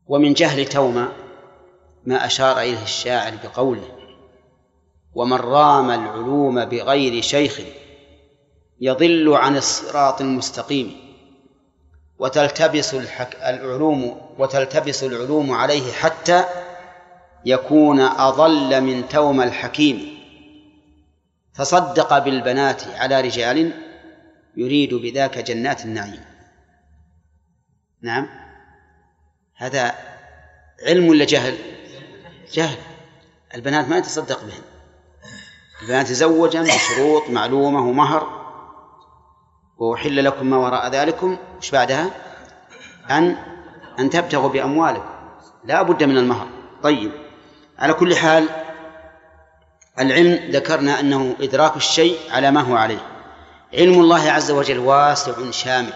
ومن جهل توما ما أشار إليه الشاعر بقوله: ومن رام العلوم بغير شيخ يضل عن الصراط المستقيم وتلتبس العلوم عليه حتى يكون أضل من توم الحكيم، تصدق بالبنات على رجال يريد بذاك جنات النعيم. نعم، هذا علم ولا جهل؟ جهل. البنات ما يتصدق بهن، البنات تزوجا بشروط معلومة ومهر، وأحل لكم ما وراء ذلكم، وش بعدها؟ أن تبتغوا بأموالكم، لا بد من المهر. طيب، على كل حال العلم ذكرنا أنه إدراك الشيء على ما هو عليه. علم الله عز وجل واسع شامل،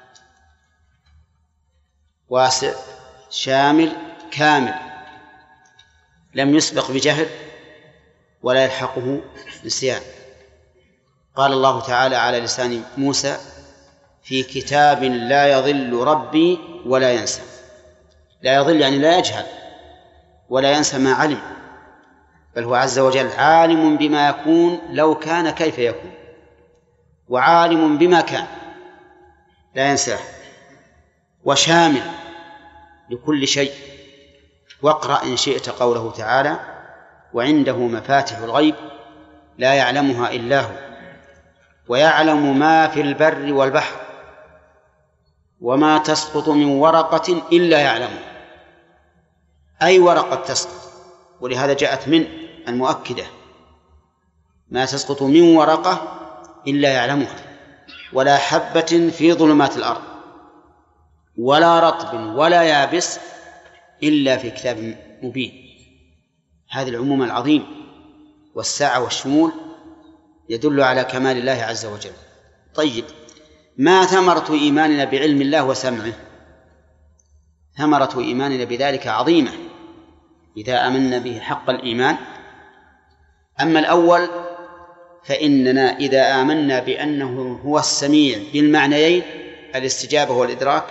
واسع شامل كامل، لم يسبق بجهل ولا يلحقه نسيان. قال الله تعالى على لسان موسى: في كتاب لا يضل ربي ولا ينسى. لا يضل يعني لا يجهل، ولا ينسى ما علم، بل هو عز وجل عالم بما يكون لو كان كيف يكون، وعالم بما كان لا ينساه، وشامل لكل شيء. واقرأ إن شئت قوله تعالى: وعنده مفاتح الغيب لا يعلمها إلا هو ويعلم ما في البر والبحر وما تسقط من ورقة إلا يعلمها. أي ورقة تسقط، ولهذا جاءت من المؤكدة: ما تسقط من ورقة إلا يعلمها، ولا حبة في ظلمات الأرض ولا رطب ولا يابس إلا في كتاب مبين. هذا العموم العظيم والسعة والشمول يدل على كمال الله عز وجل. طيب، ما ثمرة إيماننا بعلم الله وسمعه؟ ثمرة إيماننا بذلك عظيمة إذا آمنا به حق الإيمان. أما الأول فإننا إذا آمنا بأنه هو السميع بالمعنيين الاستجابة والإدراك،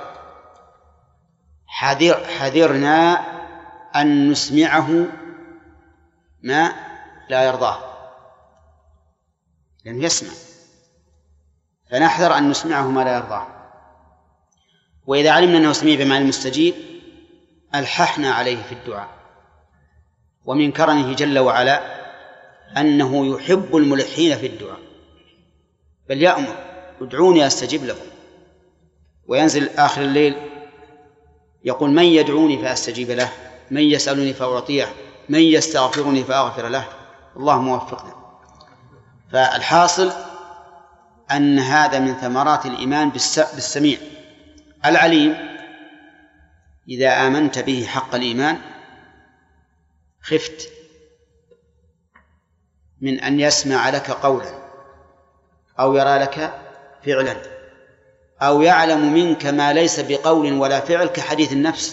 حذرنا أن نسمعه ما لا يرضاه، لأنه يسمع، فنحذر أن نسمعه ما لا يرضاه. وإذا علمنا أنه سميع بمعنى المستجيب ألححنا عليه في الدعاء. ومن كرمه جل وعلا أنه يحب الملحين في الدعاء، بل يأمر: ادعوني أستجب لكم. وينزل آخر الليل يقول: من يدعوني فأستجيب له، من يسألني فأعطيه، من يستغفرني فأغفر له. اللهم وفقنا. فالحاصل أن هذا من ثمرات الإيمان بالسميع العليم. إذا آمنت به حق الإيمان خفت من أن يسمع لك قولا أو يرى لك فعلا أو يعلم منك ما ليس بقول ولا فعل كحديث النفس.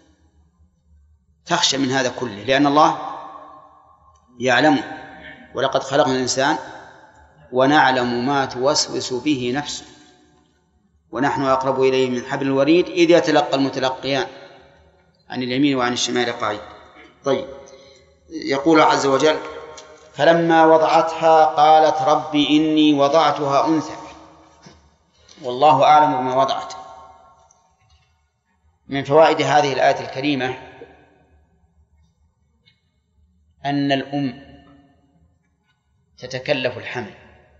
تخشى من هذا كله، لأن الله يعلمه: ولقد خلقنا الإنسان ونعلم ما توسوس به نفسه ونحن أقرب إليه من حبل الوريد إذ يتلقى المتلقيان عن اليمين وعن الشمال قعيد. طيب، يقول عز وجل: فلما وضعتها قالت رب إني وضعتها أنثى والله أعلم بما وضعت. من فوائد هذه الآية الكريمة أن الأم تتكلف الحمل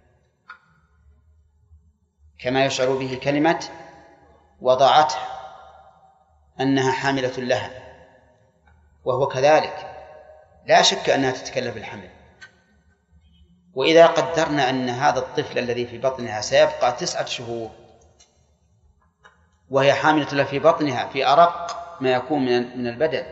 كما يشعر به كلمة وضعتها أنها حاملة لها، وهو كذلك لا شك أنها تتكلف الحمل. وإذا قدرنا أن هذا الطفل الذي في بطنها سيبقى 9 شهور وهي حاملة له في بطنها في أرق ما يكون من البدن،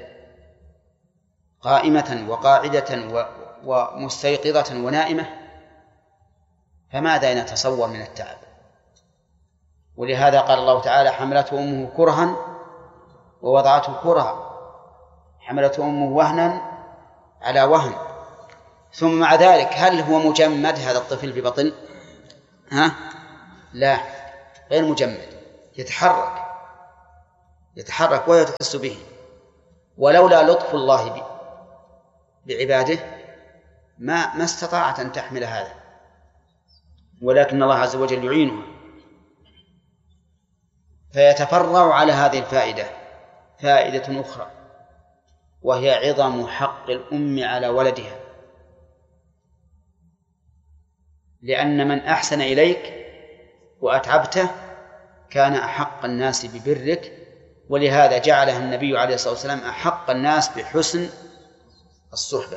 قائمة وقاعدة ومستيقظة ونائمة، فماذا نتصور من التعب؟ ولهذا قال الله تعالى: حملته أمه كرها ووضعته كرها، حملته أمه وهنا على وهن. ثم مع ذلك هل هو مجمد هذا الطفل في بطن؟ لا، غير مجمد، يتحرك وهي تحس به. ولولا لطف الله بعباده ما استطاعت أن تحمل هذا، ولكن الله عز وجل يعينها. فيتفرع على هذه الفائدة فائدة أخرى، وهي عظم حق الأم على ولدها، لأن من أحسن إليك وأتعبته كان أحق الناس ببرك، ولهذا جعلها النبي عليه الصلاة والسلام أحق الناس بحسن الصحبة.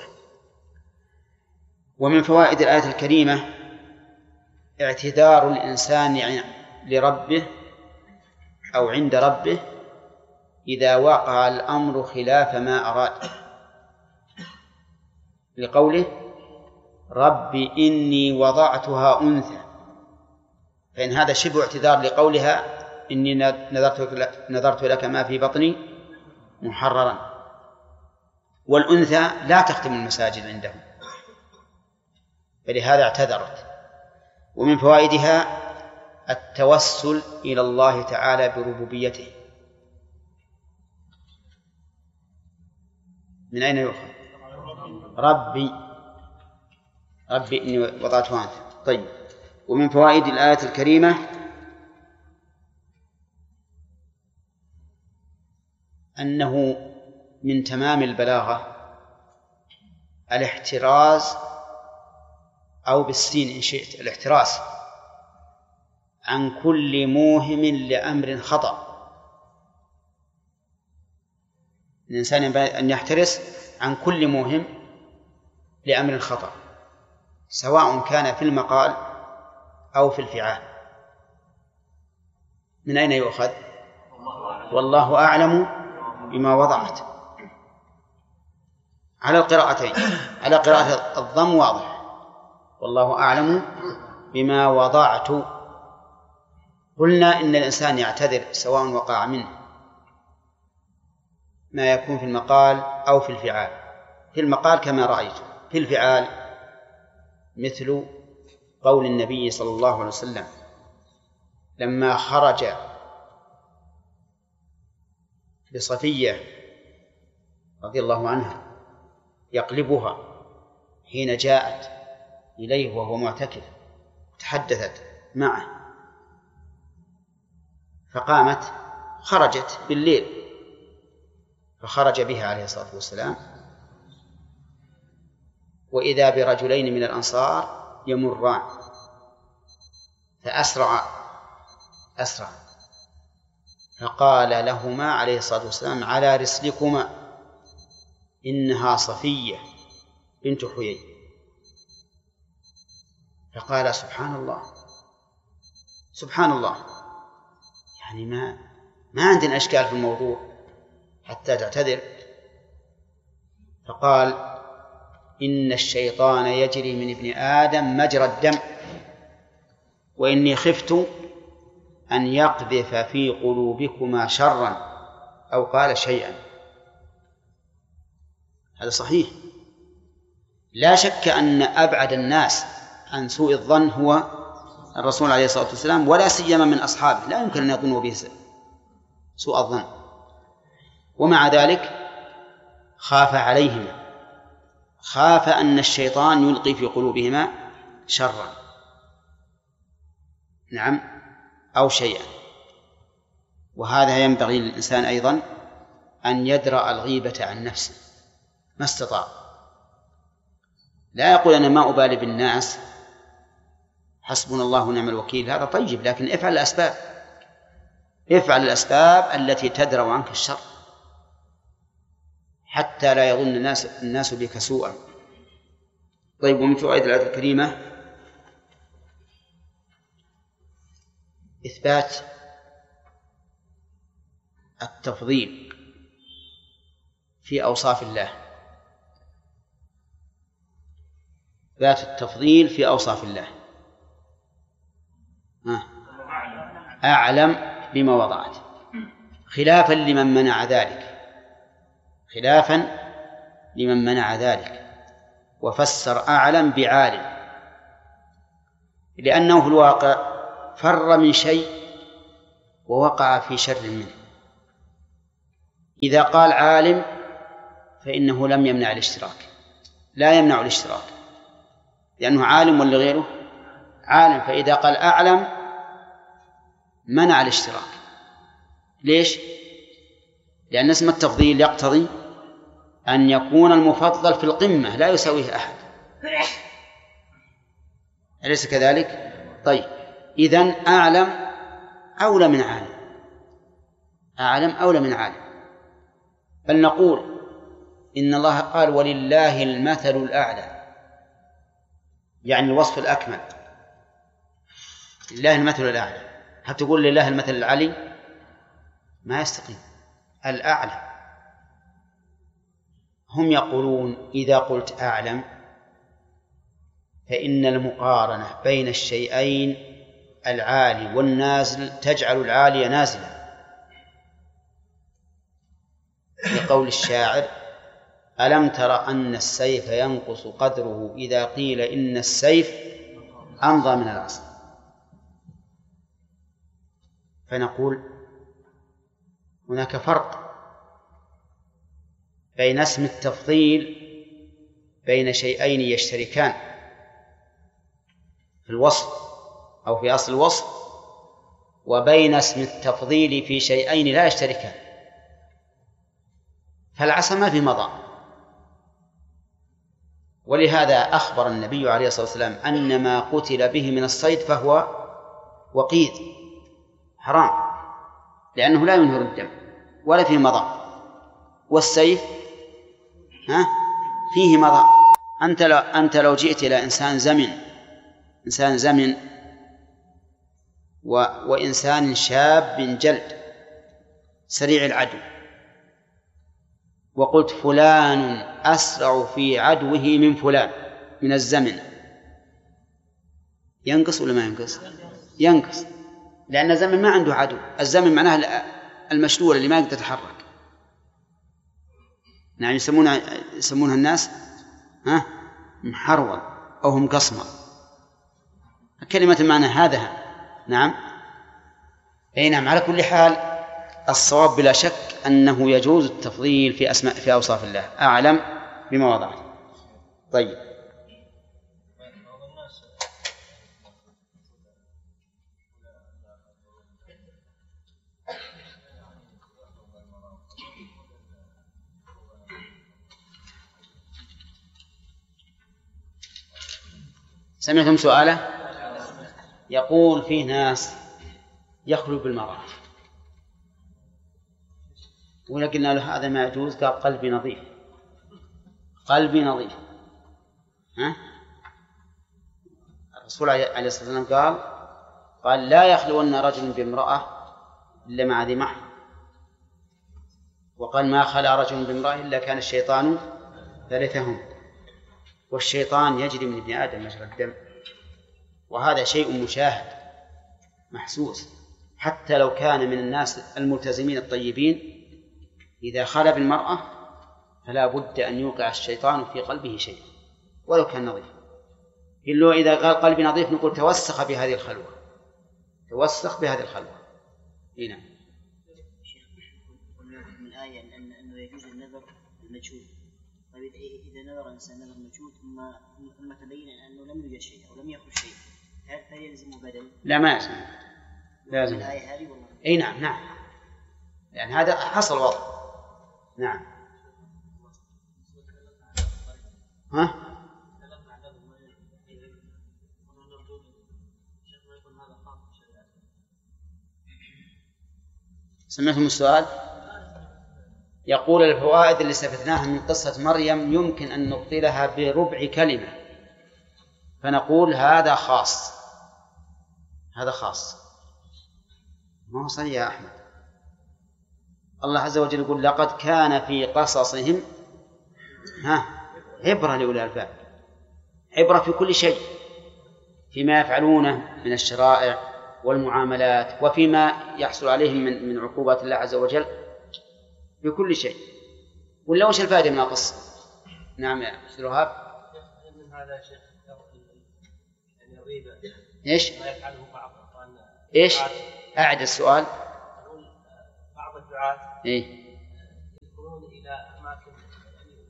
ومن فوائد الآية الكريمة اعتذار الإنسان لربه أو عند ربه إذا وقع الأمر خلاف ما أراد، لقوله رب إني وضعتها أنثى، فإن هذا شبه اعتذار لقولها إني نذرت لك ما في بطني محررا، والأنثى لا تختم المساجد عندهم، فلهذا اعتذرت. ومن فوائدها التوسل إلى الله تعالى بربوبيته. من أين يؤخذ؟ ربي إني وضعتها أنثى. طيب، ومن فوائد الآية الكريمة أنه من تمام البلاغة الاحتراز، أو بالسين إن شئت، الاحتراز عن كل موهم لأمر خطأ. الإنسان ينبغي أن يحترس عن كل موهم لأمر خطأ، سواء كان في المقال أو في الفعال. من أين يؤخذ؟ والله أعلم بما وضعت، على القراءتين، على قراءة الضم واضح، والله أعلم بما وضعت. قلنا إن الإنسان يعتذر سواء وقع منه ما يكون في المقال أو في الفعال. في المقال كما رأيت، في الفعال مثل قول النبي صلى الله عليه وسلم لما خرج بصفية رضي الله عنها يقلبها حين جاءت إليه وهو معتكف، تحدثت معه فقامت، خرجت بالليل، فخرج بها عليه الصلاة والسلام، وإذا برجلين من الأنصار يمران فأسرع فقال لهما عليه الصلاة والسلام على رسلكما إنها صفية بنت حيي. فقال سبحان الله، يعني ما عندنا أشكال في الموضوع حتى تعتذر. فقال إن الشيطان يجري من ابن آدم مجرى الدم، وإني خفت أن يقذف في قلوبكما شرا، أو قال شيئا. هذا صحيح، لا شك أن أبعد الناس عن سوء الظن هو الرسول عليه الصلاة والسلام، ولا سيما من أصحابه، لا يمكن أن يظنوا به سوء الظن. ومع ذلك خاف عليهما، خاف أن الشيطان يلقي في قلوبهما شرا، نعم، أو شيئا. وهذا ينبغي للإنسان أيضا أن يدرأ الغيبة عن نفسه ما استطاع. لا يقول أنا ما أبالي بالناس، حسبنا الله ونعم الوكيل، هذا طيب، لكن افعل الأسباب التي تدرأ عنك الشر حتى لا يظن الناس بك سوءا. طيب، ومن فوائد الآية الكريمة إثبات التفضيل في أوصاف الله، إثبات التفضيل في أوصاف الله. أعلم بما وضعت، خلافا لمن منع ذلك وفسر أعلم بعالم، لأنه في الواقع فر من شيء ووقع في شر منه. إذا قال عالم فإنه لم يمنع الاشتراك، لا يمنع الاشتراك، لأنه عالم ولا غيره عالم. فإذا قال أعلم منع الاشتراك. ليش؟ لأن اسم التفضيل يقتضي أن يكون المفضل في القمة لا يساويه أحد، أليس كذلك؟ طيب، إذن أعلم أولى من عالم، أعلم أولى من عالم. بل نقول إن الله قال ولله المثل الأعلى، يعني الوصف الأكمل، لله المثل الأعلى. هل تقول لله المثل العلي؟ ما يستقيم، الأعلى. هم يقولون إذا قلت أعلم فإن المقارنة بين الشيئين العالي والنازل تجعل العالي نازلا، لقول الشاعر ألم تر أن السيف ينقص قدره إذا قيل إن السيف أمضى من العصا. فنقول هناك فرق بين اسم التفضيل بين شيئين يشتركان في الوصف أو في أصل الوصف، وبين اسم التفضيل في شيئين لا يشتركان. فالعصا ما في مضى، ولهذا أخبر النبي عليه الصلاة والسلام أن ما قتل به من الصيد فهو وقيد حرام، لأنه لا ينهر الدم ولا فيه مضى. والسيف فيه مضى. أنت لو جئت إلى إنسان زمن وإنسان شاب جلد سريع العدو، وقلت فلان أسرع في عدوه من فلان من الزمن، ينقص ولا ما ينقص؟ ينقص، لأن الزمن ما عنده عدو. الزمن معناه المشلول اللي ما يقدر يتحرك. نعم، يسمونها الناس محرول أو هم قصمة، كلمة معنى هذا. نعم، أي نعم. على كل حال الصواب بلا شك أنه يجوز التفضيل في أوصاف الله، أعلم بما وضعت. طيب، سمعتم سؤاله؟ يقول فيه ناس يخلو بالمرأة، ولكن له هذا ما يجوز. قال قلبي نظيف، قلبي نظيف. الرسول عليه الصلاة والسلام قال لا يخلون رجل بامرأة إلا مع ذي محرم، وقال ما خلا رجل بامرأة إلا كان الشيطان ثالثهم. والشيطان يجري من ابن آدم مجرى الدم، وهذا شيء مشاهد محسوس. حتى لو كان من الناس الملتزمين الطيبين إذا خلا بالمرأة فلا بد أن يوقع الشيطان في قلبه شيء ولو كان نظيف. إلا إذا قال قلبي نظيف نقول توسخ بهذه الخلوة، توسخ بهذه الخلوة. هنا من الآية أنه يجوز النذر المجهول. طيب إذا نذر إنسان نذر مجهول ثم تبين أنه لم يوجد شيء أو لم يخرج شيء، هل يلزم بدل؟ لا، ما يلزم، لازم. الآية هذه والله. أي نعم، يعني هذا حصل وضع. نعم. سمعتم السؤال؟ يقول الفوائد اللي استفدناها من قصة مريم يمكن أن نبطلها بربع كلمة، فنقول هذا خاص، هذا خاص، ما هو صحيح يا أحمد. الله عز وجل يقول لقد كان في قصصهم عبرة لأولي الألباب، عبرة في كل شيء، فيما يفعلونه من الشرائع والمعاملات وفيما يحصل عليهم من عقوبات الله عز وجل، بكل شيء. ولا وش الفائدة من القصة؟ نعم يا أستاذ وهاب. من هذا شيخ يعني الريبة إيش؟ ما يفعله بعض إيش؟ أعد السؤال. بعض الدعاة إيه؟ يدخلون إلى أماكن يعني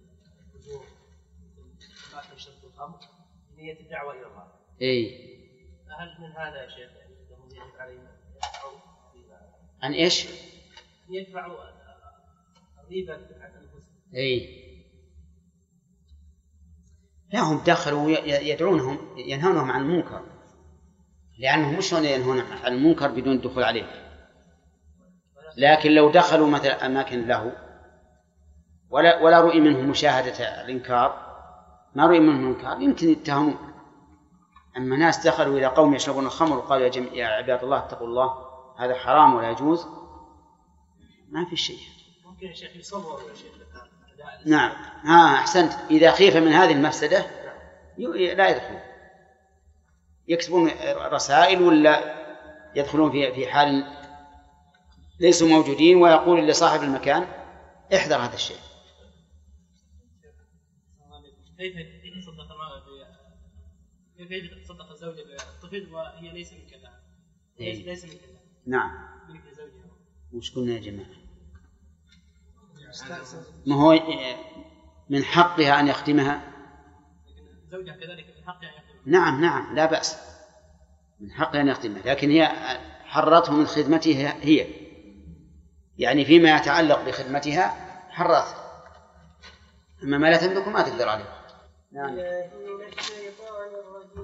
الحضور ما تشرب الخمر بنية الدعوة إلى الله. هل من هذا يا شيخ يعني أنهم يجب عليهم عن إيش؟ يدفعوا الريبة عن أنفسهم. لا، هم دخلوا يدعونهم ينهونهم عن المنكر، لأنهم مش ينهون عن المنكر بدون الدخول عليه. لكن لو دخلوا مثلا أماكن له ولا رؤي منهم مشاهدة الإنكار، ما رؤي منهم الإنكار، يمكن يتهمون. أما ناس دخلوا إلى قوم يشربون الخمر وقالوا يا عباد الله اتقوا الله هذا حرام ولا يجوز، ما في شيء. ممكن يا شيخ يصور يا شيخ. نعم، أحسنت. إذا خيف من هذه المفسدة لا يدخلون، يكتبون رسائل ولا يدخلون في حال ليسوا موجودين، ويقول لصاحب المكان احذر هذا الشيء. كيف تصدق الزوجة بالطفل وهي ليس من كلام؟ ليس من كلام. نعم. وش قلنا يا جماعة؟ ما هو من حقها أن يخدمها. زوجها كذلك من حقها أن يخدمها. نعم لا بأس، من حقها أن يخدمها، لكن هي حرته من خدمتها هي، يعني فيما يتعلق بخدمتها حرته، أما ما لا تملك ما تقدر عليه. نعم.